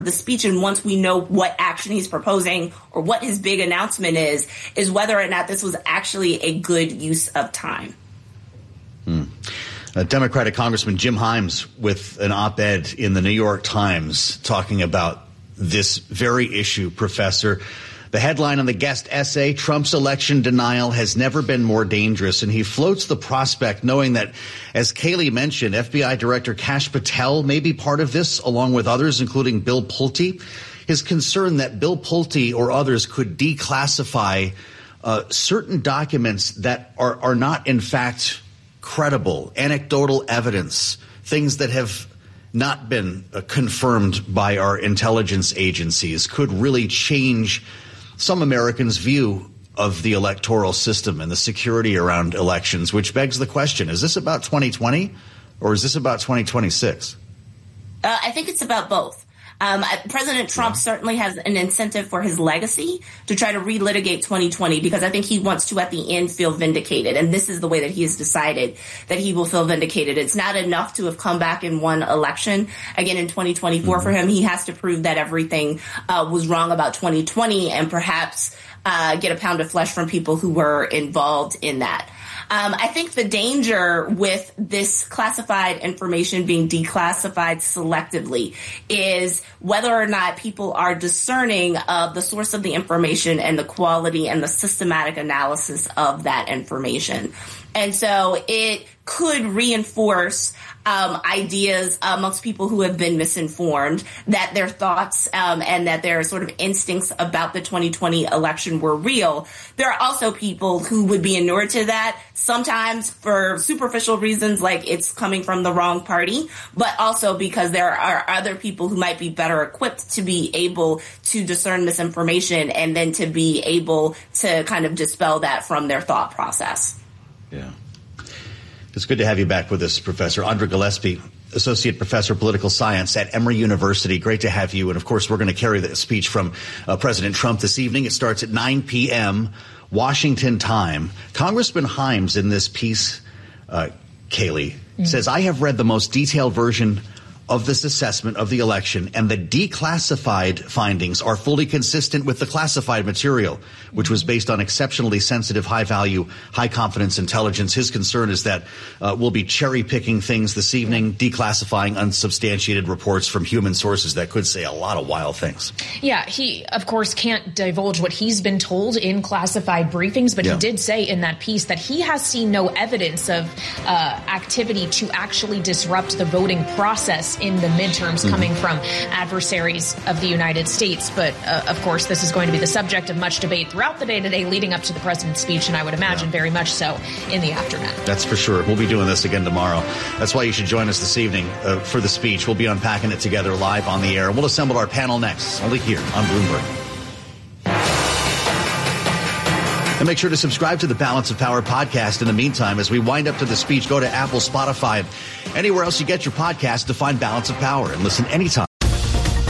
the speech, and once we know what action he's proposing or what his big announcement is whether or not this was actually a good use of time. Democratic Congressman Jim Himes with an op-ed in the New York Times talking about this very issue, Professor. The headline on the guest essay, Trump's election denial has never been more dangerous. And he floats the prospect knowing that, as Kayleigh mentioned, FBI Director Kash Patel may be part of this, along with others, including Bill Pulte. His concern that Bill Pulte or others could declassify certain documents that are not, in fact, credible, anecdotal evidence, things that have not been confirmed by our intelligence agencies, could really change some Americans' view of the electoral system and the security around elections, which begs the question, is this about 2020 or is this about 2026? I think it's about both. President Trump certainly has an incentive for his legacy to try to relitigate 2020, because I think he wants to, at the end, feel vindicated. And this is the way that he has decided that he will feel vindicated. It's not enough to have come back and won election again in 2024 for him. He has to prove that everything was wrong about 2020 and perhaps get a pound of flesh from people who were involved in that. I think the danger with this classified information being declassified selectively is whether or not people are discerning of the source of the information and the quality and the systematic analysis of that information. And so it could reinforce ideas amongst people who have been misinformed that their thoughts and that their sort of instincts about the 2020 election were real. There are also people who would be inured to that, sometimes for superficial reasons, like it's coming from the wrong party, but also because there are other people who might be better equipped to be able to discern misinformation and then to be able to kind of dispel that from their thought process. Yeah. It's good to have you back with us, Professor. Andra Gillespie, Associate Professor of Political Science at Emory University. Great to have you. And, of course, we're going to carry the speech from President Trump this evening. It starts at 9 p.m. Washington time. Congressman Himes in this piece, Kayleigh, says, I have read the most detailed version of this assessment of the election, and the declassified findings are fully consistent with the classified material, which was based on exceptionally sensitive, high-value, high-confidence intelligence. His concern is that we'll be cherry-picking things this evening, declassifying unsubstantiated reports from human sources that could say a lot of wild things. Yeah, he, of course, can't divulge what he's been told in classified briefings, but he did say in that piece that he has seen no evidence of activity to actually disrupt the voting process in the midterms coming from adversaries of the United States. But, of course, this is going to be the subject of much debate throughout the day today leading up to the president's speech, and I would imagine very much so in the aftermath. That's for sure. We'll be doing this again tomorrow. That's why you should join us this evening for the speech. We'll be unpacking it together live on the air. We'll assemble our panel next, only here on Bloomberg. And make sure to subscribe to the Balance of Power podcast. In the meantime, as we wind up to the speech, go to Apple, Spotify, anywhere else you get your podcast to find Balance of Power and listen anytime.